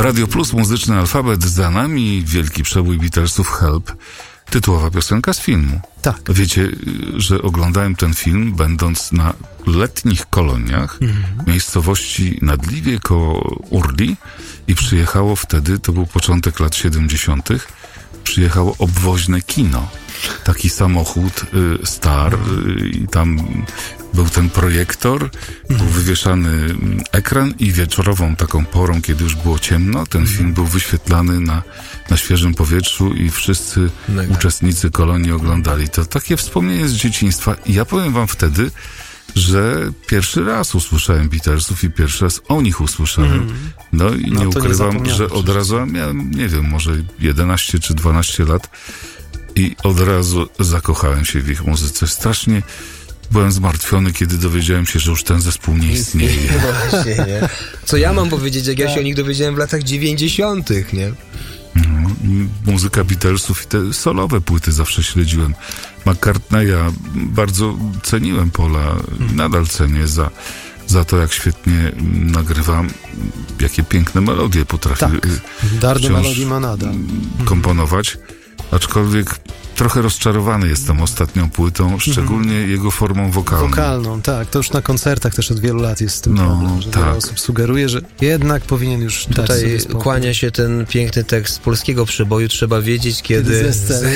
Radio Plus, muzyczny alfabet, za nami wielki przebój Beatlesów Help, tytułowa piosenka z filmu. Tak. Wiecie, że oglądałem ten film, będąc na letnich koloniach w miejscowości Nadliwie koło Urli i przyjechało wtedy, to był początek lat 70., przyjechało obwoźne kino. Taki samochód Star i tam był ten projektor, był wywieszany ekran i wieczorową taką porą, kiedy już było ciemno, ten film był wyświetlany na świeżym powietrzu i wszyscy uczestnicy kolonii oglądali to. Takie wspomnienie z dzieciństwa. I ja powiem wam wtedy, że pierwszy raz usłyszałem Beatlesów i pierwszy raz o nich usłyszałem. No i nie ukrywam, że od razu miałem, nie wiem, może 11 czy 12 lat i od razu zakochałem się w ich muzyce. Strasznie byłem zmartwiony, kiedy dowiedziałem się, że już ten zespół nie istnieje. Właśnie, nie? Co ja mam powiedzieć, jak ja się o nich dowiedziałem w latach 90., nie? Muzyka Beatlesów i te solowe płyty zawsze śledziłem. McCartneya bardzo ceniłem, Paula nadal cenię za to, jak świetnie nagrywam, jakie piękne melodie potrafi Dardo melodii ma nadal komponować, aczkolwiek trochę rozczarowany jestem ostatnią płytą, szczególnie jego formą wokalną. Wokalną, tak. To już na koncertach też od wielu lat jest z tym problem, że wiele osób sugeruje, że jednak powinien już tutaj kłania się ten piękny tekst polskiego przeboju. Trzeba wiedzieć, kiedy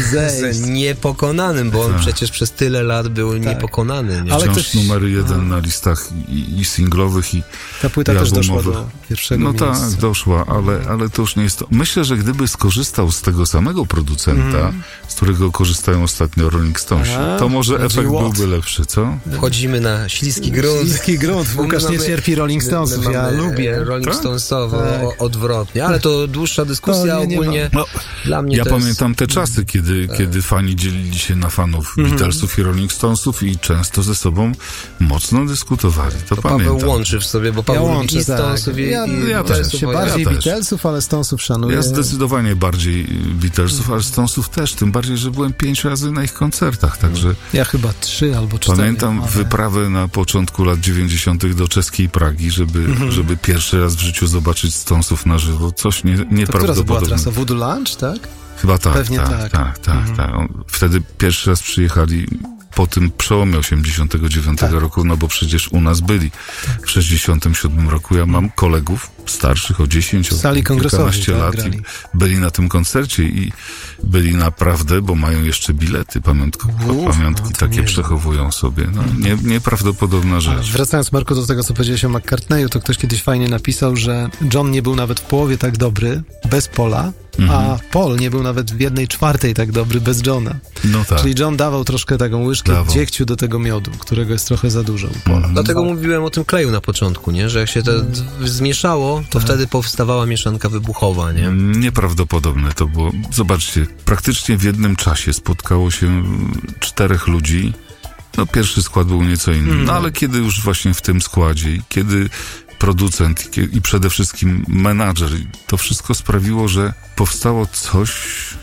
z niepokonanym, bo on przecież przez tyle lat był niepokonany. Nie? Ale wciąż numery 1 na listach i singlowych i ta płyta też doszła do pierwszego miejsca. Tak, doszła, ale to już nie jest to. Myślę, że gdyby skorzystał z tego samego producenta, z którego korzystają ostatnio Rolling Stonesi, to może efekt byłby lepszy, co? Wchodzimy na śliski grunt. Śliski grunt. Łukasz nie cierpi Rolling Stonesów, ja lubię. Rolling Stonesowo, odwrotnie, ale to dłuższa dyskusja ogólnie. Dla mnie ja pamiętam te czasy, kiedy fani dzielili się na fanów Beatlesów i Rolling Stonesów i często ze sobą mocno dyskutowali. To pamiętam. Paweł łączy w sobie, bo Paweł lubi i Stonesów ja też się bardziej Beatlesów, ale Stonesów szanuję. Ja zdecydowanie bardziej Beatlesów, ale Stonesów też, tym bardziej, że byłem 5 razy na ich koncertach, także... Ja chyba 3 albo 4. Pamiętam wyprawę na początku lat 90. do czeskiej Pragi, żeby pierwszy raz w życiu zobaczyć Stonesów na żywo. Coś nieprawdopodobnego. To była trasa Voodoo Lounge, tak? Chyba tak. Pewnie tak. Wtedy pierwszy raz przyjechali po tym przełomie 89 roku, no bo przecież u nas byli w 67 roku. Ja mam kolegów starszych o 10, o kilkanaście lat i byli na tym koncercie i byli naprawdę, bo mają jeszcze bilety, pamiątki takie przechowują sobie. No, nieprawdopodobna rzecz. Wracając, Marku, do tego, co powiedziałeś o McCartneyu, to ktoś kiedyś fajnie napisał, że John nie był nawet w połowie tak dobry bez Paula, a Paul nie był nawet w 1/4 tak dobry bez Johna. No tak. Czyli John dawał troszkę taką łyżkę dziegciu do tego miodu, którego jest trochę za dużo u Paula. Dlatego mówiłem o tym kleju na początku, nie? Że jak się to zmieszało, to wtedy powstawała mieszanka wybuchowa, nie? Nieprawdopodobne to było. Zobaczcie, praktycznie w jednym czasie spotkało się 4 ludzi. No pierwszy skład był nieco inny, no ale kiedy już właśnie w tym składzie i kiedy producent i przede wszystkim menadżer, to wszystko sprawiło, że powstało coś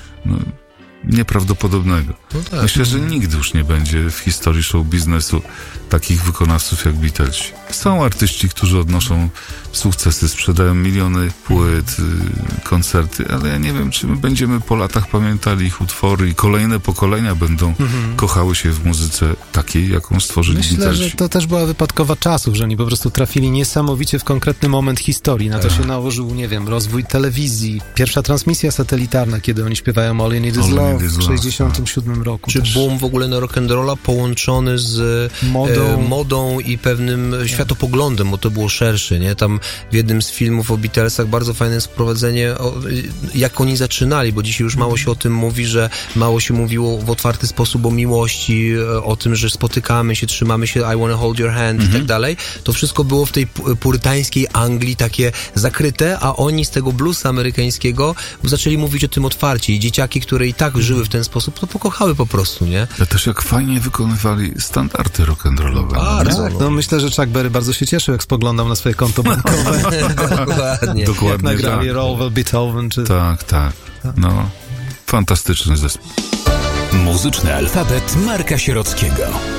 nieprawdopodobnego. No tak. Myślę, że nigdy już nie będzie w historii show biznesu takich wykonawców jak Beatlesi. Są artyści, którzy odnoszą sukcesy, sprzedają miliony płyt, koncerty, ale ja nie wiem, czy my będziemy po latach pamiętali ich utwory i kolejne pokolenia będą kochały się w muzyce takiej, jaką stworzyli Beatlesi. Myślę, że to też była wypadkowa czasów, że oni po prostu trafili niesamowicie w konkretny moment historii. Na to się nałożył, nie wiem, rozwój telewizji, pierwsza transmisja satelitarna, kiedy oni śpiewają All You Need Is Love w 67 roku. Czy boom w ogóle na rock'n'rolla połączony z modą i pewnym światopoglądem, bo to było szersze, nie? Tam w jednym z filmów o Beatlesach bardzo fajne jest wprowadzenie, jak oni zaczynali, bo dzisiaj już mało się o tym mówi, że mało się mówiło w otwarty sposób o miłości, o tym, że spotykamy się, trzymamy się, I wanna hold your hand i tak dalej. To wszystko było w tej purytańskiej Anglii takie zakryte, a oni z tego bluesa amerykańskiego zaczęli mówić o tym otwarcie i dzieciaki, które i tak żyły w ten sposób, to pokochały po prostu, nie? Ale też jak fajnie wykonywali standardy rock'n'rollowe. Bardzo. No myślę, że Chuck Berry bardzo się cieszył, jak spoglądał na swoje konto bankowe. Dokładnie. Jak nagrali Roll Beethoven, czy... Tak. No, fantastyczny zespół. Muzyczny alfabet Marka Sierockiego.